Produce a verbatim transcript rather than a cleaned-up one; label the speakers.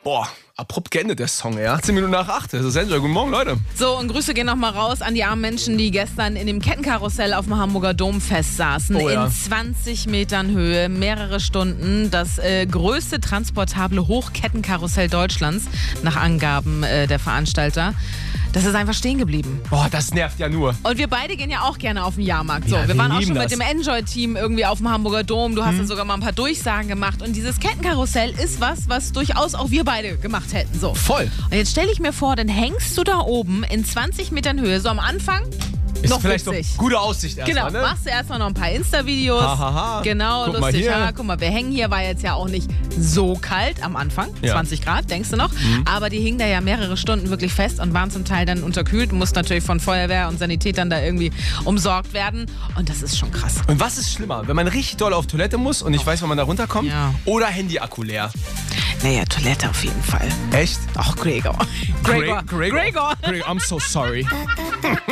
Speaker 1: Boah, abrupt geendet der Song, ja. zehn Minuten nach acht. Das ist Enjoy. Guten Morgen, Leute.
Speaker 2: So, und Grüße gehen nochmal raus an die armen Menschen, die gestern in dem Kettenkarussell auf dem Hamburger Dom festsaßen.
Speaker 1: Oh, ja.
Speaker 2: In zwanzig Metern Höhe, mehrere Stunden. Das äh, größte transportable Hochkettenkarussell Deutschlands, nach Angaben äh, der Veranstalter. Das ist einfach stehen geblieben.
Speaker 1: Boah, das nervt ja nur.
Speaker 2: Und wir beide gehen ja auch gerne auf den Jahrmarkt. So,
Speaker 1: Ja,
Speaker 2: wir
Speaker 1: wir
Speaker 2: waren auch
Speaker 1: lieben
Speaker 2: schon
Speaker 1: das.
Speaker 2: mit dem Enjoy-Team irgendwie auf dem Hamburger Dom. Du hast
Speaker 1: Hm.
Speaker 2: ja sogar mal ein paar Durchsagen gemacht. Und dieses Kettenkarussell ist was, was durchaus auch wir beide gemacht hätten. So.
Speaker 1: Voll.
Speaker 2: Und jetzt stelle ich mir vor, dann hängst du da oben in zwanzig Metern Höhe, so am Anfang.
Speaker 1: Ist
Speaker 2: noch
Speaker 1: vielleicht
Speaker 2: witzig.
Speaker 1: noch gute Aussicht erstmal,
Speaker 2: Genau,
Speaker 1: ne?
Speaker 2: machst du erstmal noch ein paar Insta-Videos.
Speaker 1: Ha, ha, ha.
Speaker 2: Genau,
Speaker 1: Guck mal
Speaker 2: lustig.
Speaker 1: hier.
Speaker 2: Ja, guck mal, wir hängen hier, war jetzt ja auch nicht so kalt am Anfang.
Speaker 1: Ja.
Speaker 2: zwanzig Grad, denkst du noch?
Speaker 1: Mhm.
Speaker 2: Aber die hingen da ja mehrere Stunden wirklich fest und waren zum Teil dann unterkühlt. Mussten natürlich von Feuerwehr und Sanitätern da irgendwie umsorgt werden. Und das ist schon krass.
Speaker 1: Und was ist schlimmer, wenn man richtig doll auf Toilette muss und nicht weiß, wann man da runterkommt?
Speaker 2: Ja.
Speaker 1: Oder Handy-Akku leer?
Speaker 2: Naja, Toilette auf jeden Fall.
Speaker 1: Echt?
Speaker 2: Ach, Gregor. Gregor.
Speaker 1: Gregor.
Speaker 2: Gregor.
Speaker 1: Gregor, I'm so sorry.